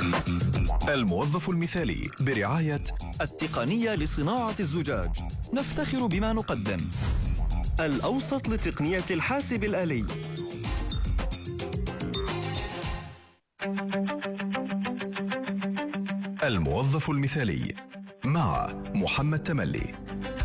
الموظف المثالي برعاية التقنية لصناعة الزجاج. نفتخر بما نقدم. الأوسط لتقنية الحاسب الآلي. الموظف المثالي مع محمد تملي.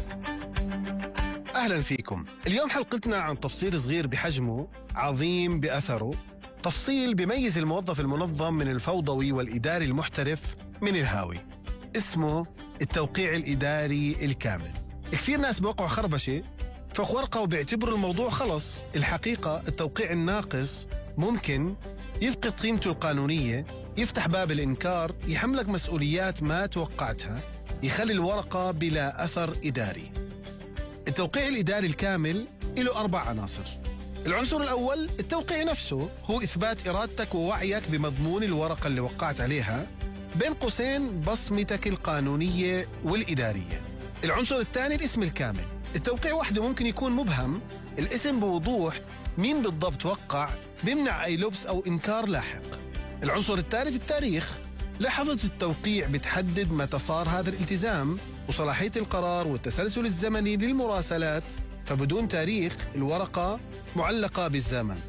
أهلا فيكم. اليوم حلقتنا عن تفصيل صغير بحجمه عظيم بأثره، تفصيل بيميز الموظف المنظم من الفوضوي والإداري المحترف من الهاوي. اسمه التوقيع الإداري الكامل. كثير ناس بوقعوا خربشة فوق ورقة وبيعتبروا الموضوع خلص. الحقيقة التوقيع الناقص ممكن يفقد قيمته القانونية، يفتح باب الإنكار، يحملك مسؤوليات ما توقعتها، يخلي الورقة بلا أثر إداري. التوقيع الإداري الكامل له 4 عناصر. العنصر الأول التوقيع نفسه، هو إثبات إرادتك ووعيك بمضمون الورقة اللي وقعت عليها، بين قوسين بصمتك القانونية والإدارية. العنصر الثاني الاسم الكامل. التوقيع وحده ممكن يكون مبهم، الاسم بوضوح مين بالضبط وقع بيمنع أي لبس أو إنكار لاحق. العنصر الثالث التاريخ. لحظة التوقيع بتحدد متى صار هذا الالتزام وصلاحية القرار والتسلسل الزمني للمراسلات، فبدون تاريخ الورقة معلقة بالزمن.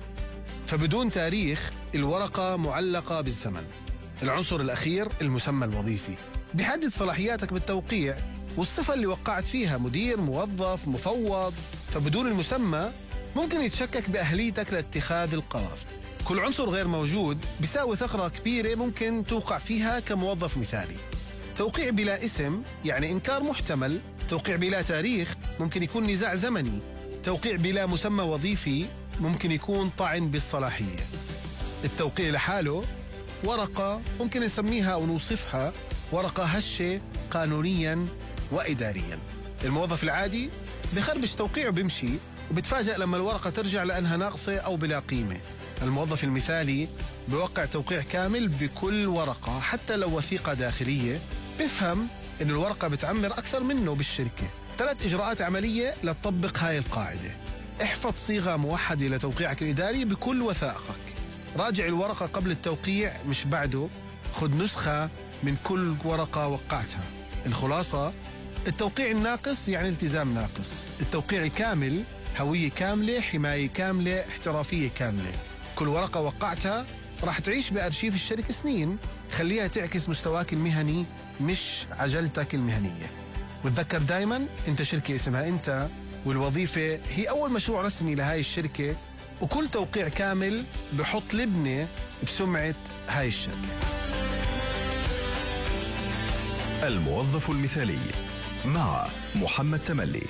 العنصر الأخير المسمى الوظيفي، بيحدد صلاحياتك بالتوقيع والصفة اللي وقعت فيها، مدير، موظف، مفوض، فبدون المسمى ممكن يتشكك بأهليتك لاتخاذ القرار. كل عنصر غير موجود بيساوي ثغرة كبيرة ممكن توقع فيها كموظف مثالي. توقيع بلا اسم يعني إنكار محتمل، توقيع بلا تاريخ ممكن يكون نزاع زمني، توقيع بلا مسمى وظيفي ممكن يكون طعن بالصلاحية. التوقيع لحاله ورقة ممكن نسميها أو نوصفها ورقة هشة قانونيا وإداريا. الموظف العادي بخربش توقيعه بيمشي وبتفاجأ لما الورقة ترجع لأنها ناقصة أو بلا قيمة. الموظف المثالي بيوقع توقيع كامل بكل ورقة، حتى لو وثيقة داخلية، بفهم إن الورقة بتعمر أكثر منه بالشركة. 3 إجراءات عملية لتطبق هاي القاعدة. احفظ صيغة موحدة لتوقيعك الإداري بكل وثائقك. راجع الورقة قبل التوقيع مش بعده. خذ نسخة من كل ورقة وقعتها. الخلاصة، التوقيع الناقص يعني التزام ناقص. التوقيع الكامل هوية كاملة، حماية كاملة، احترافية كاملة. كل ورقة وقعتها راح تعيش بأرشيف الشركة سنين. خليها تعكس مستواك المهني مش عجلتك المهنية. وتذكر دايما انت شركة اسمها انت، والوظيفة هي أول مشروع رسمي لهاي الشركة، وكل توقيع كامل بحط لبنة بسمعة هاي الشركة. الموظف المثالي مع محمد تملي.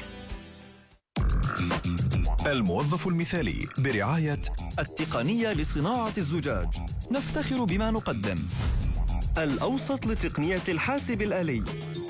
الموظف المثالي برعاية التقنية لصناعة الزجاج. نفتخر بما نقدم. الأوسط لتقنية الحاسب الآلي.